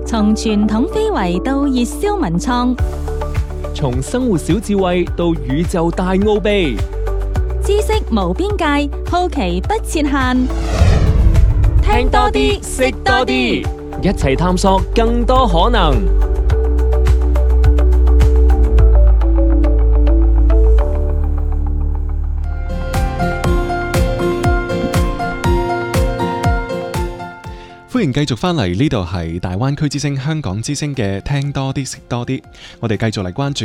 從傳統非遺到熱銷文創， 從生活小智慧到宇宙大奧秘， 知識無邊界，好奇不設限。 聽多啲，識多啲，一齊探索更多可能。 歡迎繼續返嚟，呢度係大灣區之聲香港之聲嘅聽多啲識多啲，我哋繼續嚟關注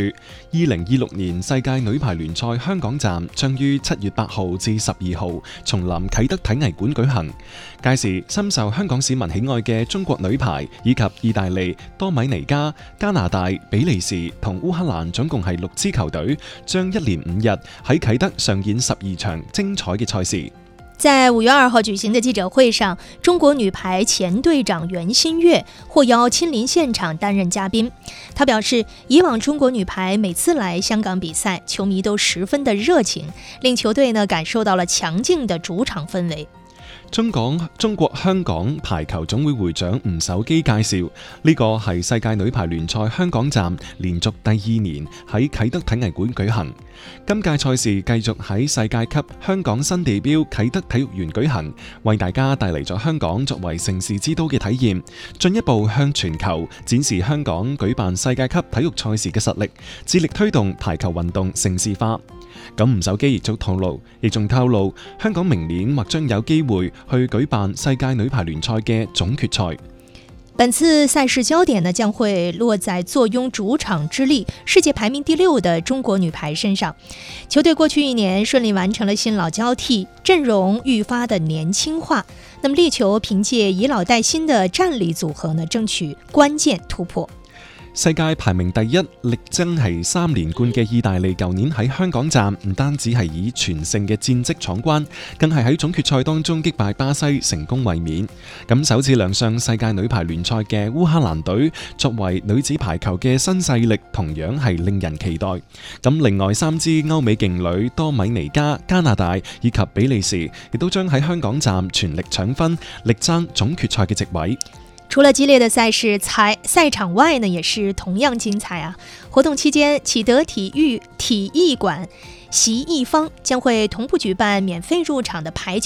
2026年世界女排聯賽香港站將於7月8號至12號重臨啟德體藝館舉行。屆時深受香港市民喜愛嘅中國女排以及意大利、多米尼加、加拿大、比利時同烏克蘭總共係6支球隊，將一連5日喺啟德上演12場精彩嘅賽事。 在5月2號舉行的記者會上，中國女排前隊長袁心玥獲邀親臨現場擔任嘉賓。他表示，以往中國女排每次來香港比賽，球迷都十分的熱情，令球隊呢感受到了強勁的主場氛圍。 中國香港排球總會會長吳守基介紹，呢個係世界女排聯賽香港站連續第2年喺啟德體藝館舉行。今屆賽事繼續喺世界級香港新地標啟德體育園舉行，為大家帶嚟咗香港作為城市之都嘅體驗，進一步向全球展示香港舉辦世界級體育賽事嘅實力，致力推動排球運動城市化。咁吳守基亦仲透露，香港明年或將有機會去舉辦世界女排聯賽嘅總決賽。 本次賽事焦點呢將會落在坐擁主場之力、世界排名第6的中國女排身上。球隊過去1年順利完成了新老交替，陣容愈發的年輕化，那麼力求憑借以老帶新的戰力組合呢，爭取關鍵突破。 世界排名第1、力爭係3連冠嘅意大利，舊年喺香港站唔單止係以全勝嘅戰績闖關，更係喺總決賽當中擊敗巴西，成功衛冕。咁首次亮相世界女排聯賽嘅烏克蘭隊，作為女子排球嘅新勢力，同樣係令人期待。咁另外3支歐美勁旅多米尼加、加拿大以及比利時，亦都將喺香港站全力搶分，力爭總決賽嘅席位。 除了激烈的賽事，賽場外呢也是同樣精彩啊！活動期間，啟德體育館席藝坊將會同步舉辦免費入場的排球